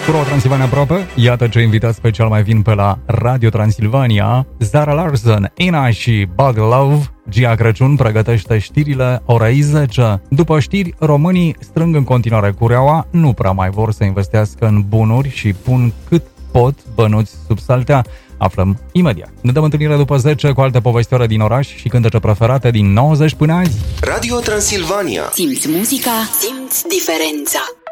Pro Transilvania aproape, iată ce invitat special mai vin pe la Radio Transilvania. Zara Larsson, Ina și Bug Love. Gia Crăciun pregătește știrile orei 10. După știri, românii strâng în continuare cureaua, nu prea mai vor să investească în bunuri și pun cât pot bănuți sub saltea. Aflăm imediat. Ne dăm întâlnire după 10 cu alte povestioare din oraș și cântece preferate din 90 până azi. Radio Transilvania. Simți muzica, simți diferența.